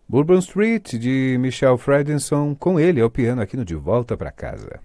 Bourbon Street, de Michel Fredinson, com ele ao piano aqui no De Volta para Casa.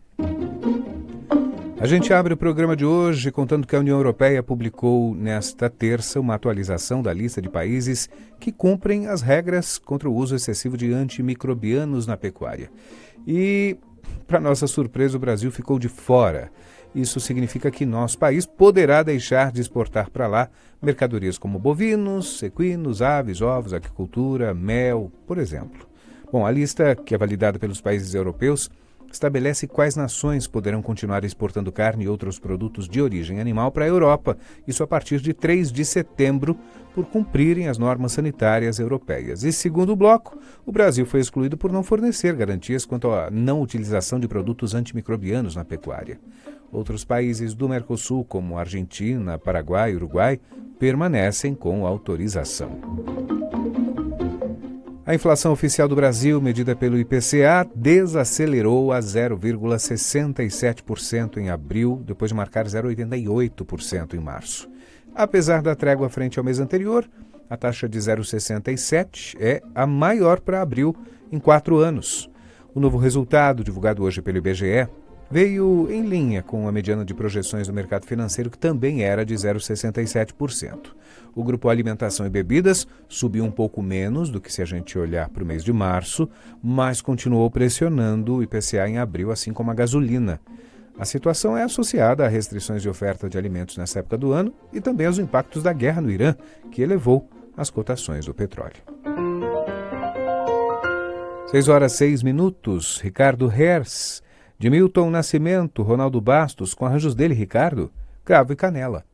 A gente abre o programa de hoje contando que a União Europeia publicou nesta terça uma atualização da lista de países que cumprem as regras contra o uso excessivo de antimicrobianos na pecuária. E, para nossa surpresa, o Brasil ficou de fora. Isso significa que nosso país poderá deixar de exportar para lá mercadorias como bovinos, equinos, aves, ovos, aquicultura, mel, por exemplo. Bom, a lista, que é validada pelos países europeus, estabelece quais nações poderão continuar exportando carne e outros produtos de origem animal para a Europa, isso a partir de 3 de setembro, por cumprirem as normas sanitárias europeias. E, segundo o bloco, o Brasil foi excluído por não fornecer garantias quanto à não utilização de produtos antimicrobianos na pecuária. Outros países do Mercosul, como Argentina, Paraguai e Uruguai, permanecem com autorização. A inflação oficial do Brasil, medida pelo IPCA, desacelerou a 0,67% em abril, depois de marcar 0,88% em março. Apesar da trégua frente ao mês anterior, a taxa de 0,67% é a maior para abril em 4 anos. O novo resultado, divulgado hoje pelo IBGE, veio em linha com a mediana de projeções do mercado financeiro, que também era de 0,67%. O grupo Alimentação e Bebidas subiu um pouco menos do que se a gente olhar para o mês de março, mas continuou pressionando o IPCA em abril, assim como a gasolina. A situação é associada a restrições de oferta de alimentos nessa época do ano e também aos impactos da guerra no Irã, que elevou as cotações do petróleo. 6h06, Ricardo Hertz, de Milton Nascimento, Ronaldo Bastos, com arranjos dele, Ricardo, Cravo e Canela.